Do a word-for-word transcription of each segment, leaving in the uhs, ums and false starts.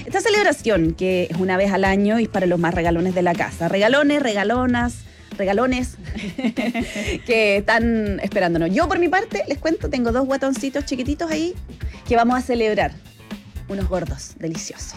Esta celebración, que es una vez al año y es para los más regalones de la casa. Regalones, regalonas, regalones que están esperándonos. Yo, por mi parte, les cuento, tengo dos guatoncitos chiquititos ahí que vamos a celebrar. Unos gordos deliciosos.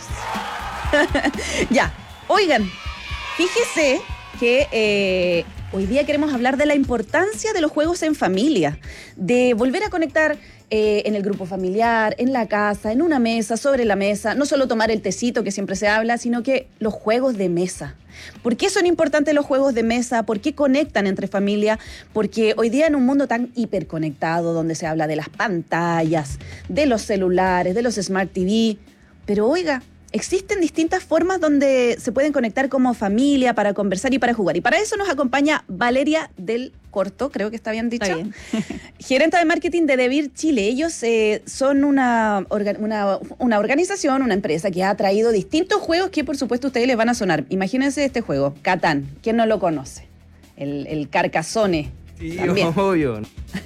Ya, oigan, fíjese que eh, hoy día queremos hablar de la importancia de los juegos en familia, de volver a conectar eh, en el grupo familiar, en la casa, en una mesa, sobre la mesa, no solo tomar el tecito que siempre se habla, sino que los juegos de mesa. ¿Por qué son importantes los juegos de mesa? ¿Por qué conectan entre familia? Porque hoy día en un mundo tan hiperconectado, donde se habla de las pantallas, de los celulares, de los Smart T V, pero oiga, existen distintas formas donde se pueden conectar como familia para conversar y para jugar. Y para eso nos acompaña Valeria del Corto, creo que está bien dicho. Está bien. Gerente de marketing de Devir Chile. Ellos eh, son una, orga, una, una organización, una empresa que ha traído distintos juegos que por supuesto a ustedes les van a sonar. Imagínense este juego, Catán. ¿Quién no lo conoce? El, el Carcassonne. Sí, también. obvio.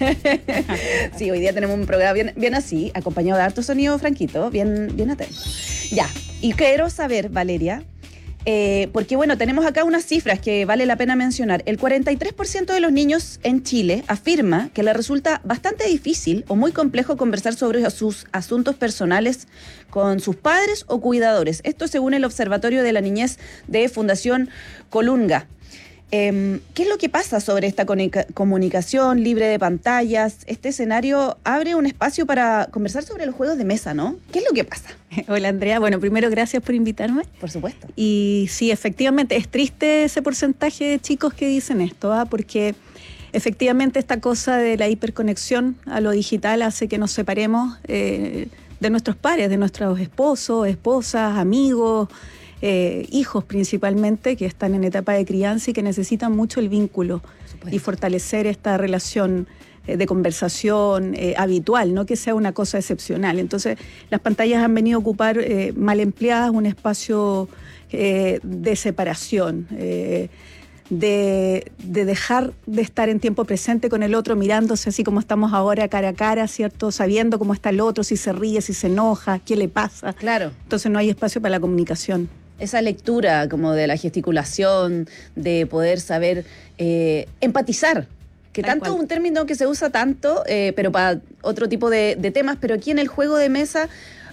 Sí, hoy día tenemos un programa bien, bien así, acompañado de harto sonido franquito, bien, bien atento. Ya, y quiero saber, Valeria, eh, porque bueno, tenemos acá unas cifras que vale la pena mencionar. El cuarenta y tres por ciento de los niños en Chile afirma que le resulta bastante difícil o muy complejo conversar sobre sus asuntos personales con sus padres o cuidadores. Esto según el Observatorio de la Niñez de Fundación Colunga. Eh, ¿Qué es lo que pasa sobre esta comunicación libre de pantallas? Este escenario abre un espacio para conversar sobre los juegos de mesa, ¿no? ¿Qué es lo que pasa? Hola, Andrea. Bueno, primero, gracias por invitarme. Por supuesto. Y sí, efectivamente, es triste ese porcentaje de chicos que dicen esto, ¿ah? Porque efectivamente esta cosa de la hiperconexión a lo digital hace que nos separemos eh, de nuestros pares, de nuestros esposos, esposas, amigos, Eh, hijos principalmente, que están en etapa de crianza y que necesitan mucho el vínculo y fortalecer esta relación eh, de conversación eh, habitual, no que sea una cosa excepcional. Entonces, las pantallas han venido a ocupar, eh, mal empleadas, un espacio eh, de separación, eh, de, de dejar de estar en tiempo presente con el otro, mirándose así como estamos ahora cara a cara, ¿cierto? Sabiendo cómo está el otro, si se ríe, si se enoja, qué le pasa. Claro. Entonces no hay espacio para la comunicación. Esa lectura como de la gesticulación, de poder saber eh, empatizar, que Tal tanto cual. un término que se usa tanto, eh, pero para otro tipo de, de temas, pero aquí en el juego de mesa,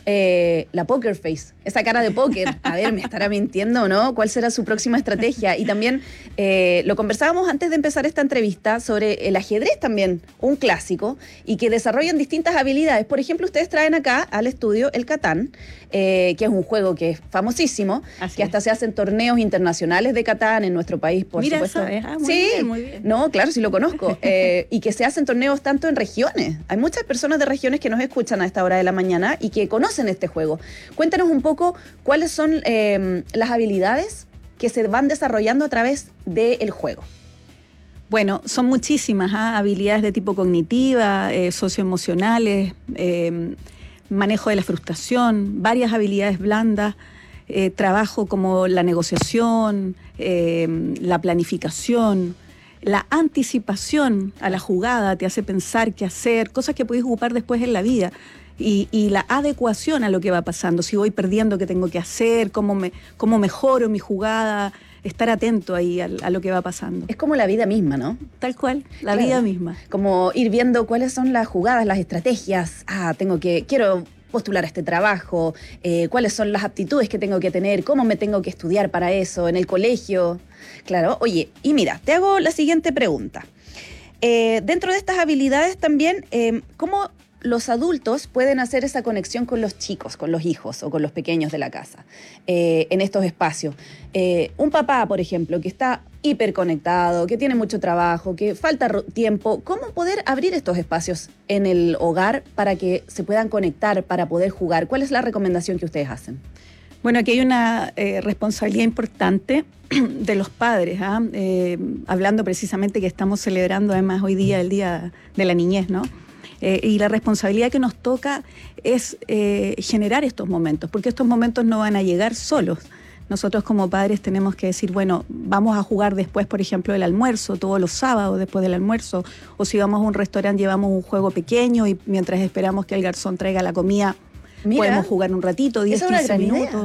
eh, la poker face, esa cara de póker, a ver, ¿me estará mintiendo o no? ¿Cuál será su próxima estrategia? Y también eh, lo conversábamos antes de empezar esta entrevista sobre el ajedrez también, un clásico, y que desarrollan distintas habilidades. Por ejemplo, ustedes traen acá al estudio el Catán, eh, que es un juego que es famosísimo, Así que es. hasta se hacen torneos internacionales de Catán en nuestro país, por Mira, supuesto. sabes. Ah, muy sí, bien, muy bien. no, claro, sí lo conozco. Eh, y que se hacen torneos tanto en regiones. Hay muchas personas de regiones que nos escuchan a esta hora de la mañana y que conocen este juego. Cuéntanos un poco cuáles son eh, las habilidades que se van desarrollando a través del juego. Bueno, son muchísimas ¿ah? habilidades de tipo cognitiva, eh, socioemocionales, eh, manejo de la frustración, varias habilidades blandas, eh, trabajo como la negociación, eh, la planificación, la anticipación a la jugada, te hace pensar qué hacer, cosas que podéis ocupar después en la vida. Y, y la adecuación a lo que va pasando, si voy perdiendo, qué tengo que hacer, cómo, me, cómo mejoro mi jugada, estar atento ahí a, a lo que va pasando. Es como la vida misma, ¿no? Tal cual, la Claro. vida misma. Como ir viendo cuáles son las jugadas, las estrategias. Ah, tengo que, quiero postular a este trabajo, eh, cuáles son las aptitudes que tengo que tener, cómo me tengo que estudiar para eso, en el colegio. Claro, oye, y mira, te hago la siguiente pregunta. Eh, dentro de estas habilidades también, eh, ¿cómo los adultos pueden hacer esa conexión con los chicos, con los hijos o con los pequeños de la casa eh, en estos espacios? Eh, un papá, por ejemplo, que está hiperconectado, que tiene mucho trabajo, que falta tiempo, ¿cómo poder abrir estos espacios en el hogar para que se puedan conectar, para poder jugar? ¿Cuál es la recomendación que ustedes hacen? Bueno, aquí hay una eh, responsabilidad importante de los padres, ¿ah? eh, hablando precisamente que estamos celebrando además hoy día el Día de la Niñez, ¿no? Eh, y la responsabilidad que nos toca es eh, generar estos momentos, porque estos momentos no van a llegar solos. Nosotros como padres tenemos que decir, bueno, vamos a jugar después, por ejemplo, del almuerzo, todos los sábados después del almuerzo, o si vamos a un restaurante llevamos un juego pequeño y mientras esperamos que el garzón traiga la comida, Mira, podemos jugar un ratito, diez, esa es una quince gran idea. minutos.